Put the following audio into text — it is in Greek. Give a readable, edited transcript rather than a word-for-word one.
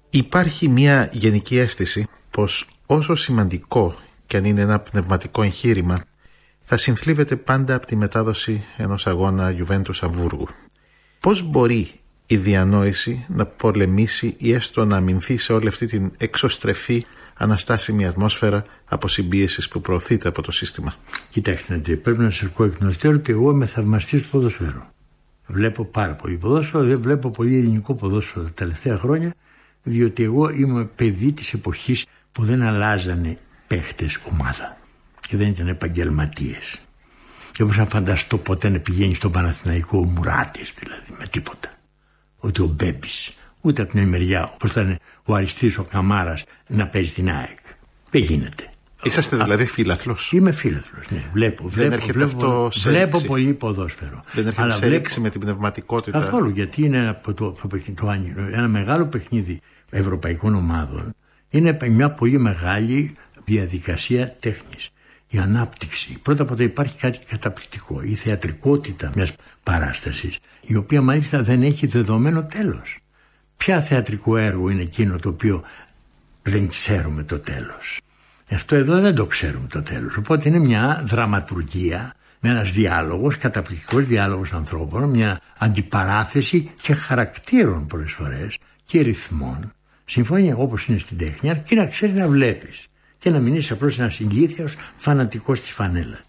Υπάρχει μια γενική αίσθηση πως όσο σημαντικό και αν είναι ένα πνευματικό εγχείρημα, θα συνθλίβεται πάντα από τη μετάδοση ενός αγώνα Juventus Αμβούργου. Πώς μπορεί η διανόηση να πολεμήσει ή έστω να αμυνθεί σε όλη αυτή την εξωστρεφή αναστάσιμη ατμόσφαιρα αποσυμπίεσης που προωθείται από το σύστημα? Κοιτάξτε, πρέπει να σας πω εκ των υστέρων ότι εγώ είμαι θαυμαστής του ποδοσφαίρου. Βλέπω πάρα πολύ ποδόσφαιρο, δεν βλέπω πολύ ελληνικό ποδόσφαιρο τα τελευταία χρόνια, διότι εγώ είμαι παιδί της εποχής που δεν αλλάζανε παίχτες ομάδα και δεν ήταν επαγγελματίες. Και όπως να φανταστώ ποτέ να πηγαίνει στον Παναθηναϊκό ο Μουράτης, δηλαδή, με τίποτα. Ούτε ο Μπέμπης, ούτε από την άλλη μεριά, όπως ήταν ο Αριστείδης ο Καμάρας, να παίζει την ΑΕΚ. Δεν γίνεται. Είσαστε δηλαδή φίλαθλος? Είμαι φίλαθλος, ναι. Βλέπω πολύ ποδόσφαιρο. Δεν έρχεται σε ρήξη με την πνευματικότητα? Καθόλου, γιατί είναι από ένα μεγάλο παιχνίδι ευρωπαϊκών ομάδων. Είναι μια πολύ μεγάλη διαδικασία τέχνης. Η ανάπτυξη. Πρώτα απ' όλα υπάρχει κάτι καταπληκτικό. Η θεατρικότητα μιας παράστασης, η οποία μάλιστα δεν έχει δεδομένο τέλος. Ποια θεατρικό έργο είναι εκείνο το οποίο δεν ξέρουμε το τέλος? Αυτό εδώ δεν το ξέρουμε το τέλος. Οπότε είναι μια δραματουργία, με ένας διάλογος, καταπληκτικός διάλογος ανθρώπων, μια αντιπαράθεση και χαρακτήρων πολλές φορές και ρυθμών. Συμφωνία όπως είναι στην τέχνη, αρκεί να ξέρεις να βλέπεις και να μην είσαι απλώς ένας ηλίθιος φανατικός της φανέλας.